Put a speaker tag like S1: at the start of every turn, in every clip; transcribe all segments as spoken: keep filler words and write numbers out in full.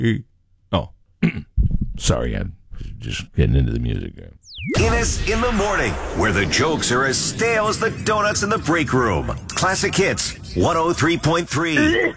S1: Oh, sorry, I'm just getting into the music there.
S2: Guinness in the morning, where the jokes are as stale as the donuts in the break room. Classic Hits, one oh three point three.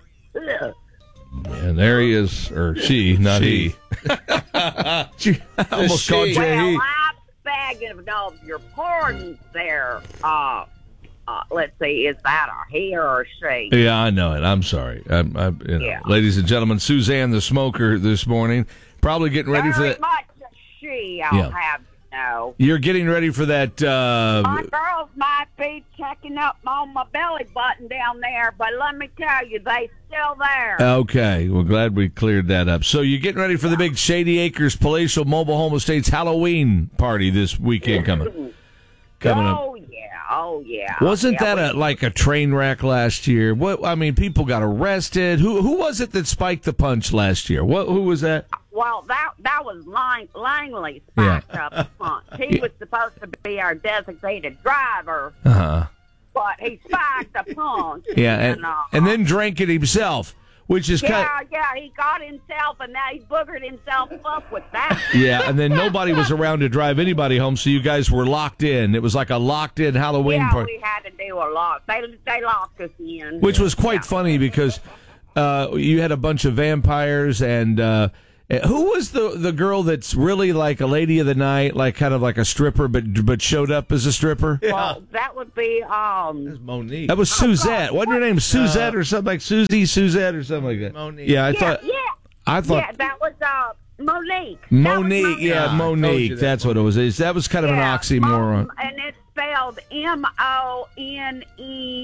S1: And there he is, or she, not
S3: She.
S1: he. She almost
S3: She.
S1: called you
S4: Well,
S1: he.
S4: I'm begging of your pardon there. Uh, uh, let's see, is that a he or a she?
S1: Yeah, I know it. I'm sorry. I'm, I'm, you know.
S4: Yeah.
S1: Ladies and gentlemen, Suzanne the smoker this morning, probably getting ready for
S4: Very
S1: that.
S4: much a she, I'll
S1: Yeah.
S4: have to know.
S1: You're getting ready for that. Uh,
S4: My girls might be checking up on my belly button down there, but let me tell you, they still there.
S1: okay, well, glad we cleared that up. So you're getting ready for the big Shady Acres Palatial Mobile Home Estates Halloween party this weekend coming coming up.
S4: oh, yeah. Oh, yeah.
S1: Wasn't
S4: yeah,
S1: that a like a train wreck last year? What I mean, people got arrested. Who who was it that spiked the punch last year? What who was that?
S4: Well, that that was Lang- Langley
S1: Yeah.
S4: spiked up the punch. He was supposed to be our designated driver,
S1: Uh huh.
S4: but he spiked a punch.
S1: Yeah, and,
S4: uh,
S1: and then drank it himself, which is kind.
S4: yeah, yeah, he got himself, and now he boogered himself up with that.
S1: Yeah, and then nobody was around to drive anybody home, so you guys were locked in. It was like a locked-in Halloween
S4: Yeah,
S1: party,
S4: we had to do a lot. They they locked us in.
S1: which was quite
S4: Yeah.
S1: funny because uh, you had a bunch of vampires and. Uh, Who was the the girl that's really like a lady of the night, like kind of like a stripper, but but showed up as a stripper?
S4: Well, that would be um.
S3: Monique.
S1: That was Suzette. Wasn't her name Suzette or something like Susie Suzette or something like that?
S3: Monique.
S1: Yeah, I
S4: Yeah,
S1: thought.
S4: yeah,
S1: I thought
S4: yeah. That was uh Monique. That was
S1: Monique. Yeah,
S3: Yeah, I told
S1: Monique.
S3: you that,
S1: That's what it was. Is that was kind of
S4: Yeah,
S1: an oxymoron.
S4: Mon- and it's spelled M O N E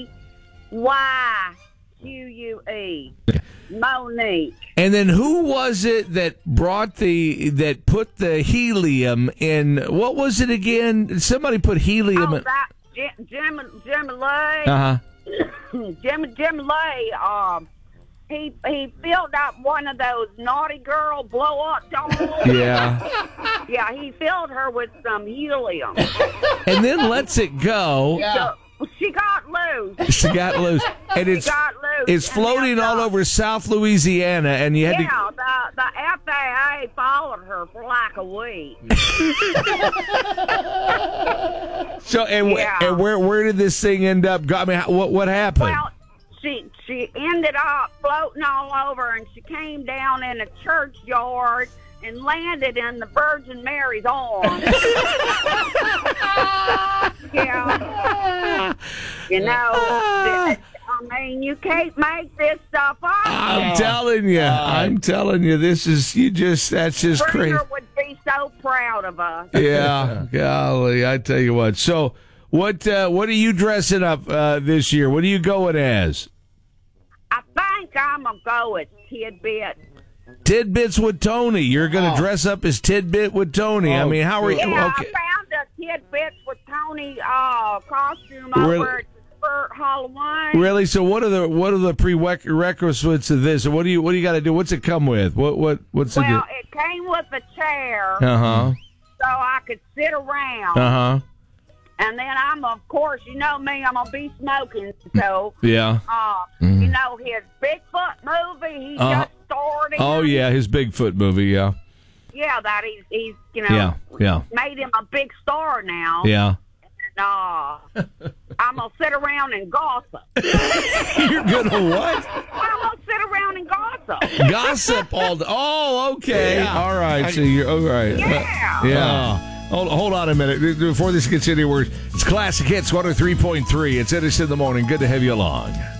S4: Y Q U E. Monique.
S1: And then who was it that brought the that put the helium in? What was it again? Somebody put helium.
S4: Oh,
S1: in.
S4: that Jim Jim Jim Lay.
S1: Uh huh.
S4: Jim Jim Lay. Um, he he filled up one of those naughty girl blow up dolls.
S1: Yeah.
S4: Yeah, he filled her with some helium.
S1: And then lets it go.
S4: So she got loose.
S1: She got loose, and
S4: She
S1: it's
S4: got loose.
S1: it's
S4: and
S1: floating
S4: then,
S1: all
S4: uh,
S1: over South Louisiana, and you had
S4: Yeah, the the F A A followed her for like a week.
S1: to. So and, wh-
S4: Yeah.
S1: and where where did this thing end up? go- I mean, how- what what happened?
S4: Well, she she ended up floating all over, and she came down in a churchyard and landed in the Virgin Mary's arms. Yeah, you know, I mean, you can't make this stuff up.
S1: I'm telling you, I'm telling you, this is you just that's just crazy.
S4: Springer would be so proud of us.
S1: Yeah, golly, I tell you what. So, what uh, what are you dressing up uh, this year? What are you going as?
S4: I think I'm gonna go with Tidbit.
S1: Tidbits with Tony. You're going to dress up as Tidbit with Tony. I
S3: Oh,
S1: mean, how are you?
S4: Yeah,
S1: Okay.
S4: I found a Tidbits with Tony uh, costume
S1: Really?
S4: over at for Halloween.
S1: Really? So, what are the what are the prerequisites of this? What do you what do you got to do? What's it come with? What what what's the
S4: Well, it came with a chair,
S1: Uh huh.
S4: so I could sit around.
S1: Uh huh.
S4: And then I'm, of course, you know me, I'm gonna be smoking. So,
S1: Yeah.
S4: uh,
S1: Mhm.
S4: you know, his Bigfoot movie, he
S1: Uh-huh.
S4: just starred in.
S1: Oh yeah, his Bigfoot movie. Yeah.
S4: Yeah, that he's, he's, you know,
S1: Yeah. Yeah.
S4: made him a big star now.
S1: Yeah.
S4: And, uh, I'm gonna sit around and gossip.
S1: You're gonna what?
S4: I'm gonna sit around and gossip.
S1: Gossip all day. Oh, okay.
S3: Yeah.
S1: All right. So you're all right.
S4: Yeah.
S1: Yeah. Hold, hold on a minute. Before this gets anywhere, it's Classic Hits one oh three point three. It's Edison in the morning. Good to have you along.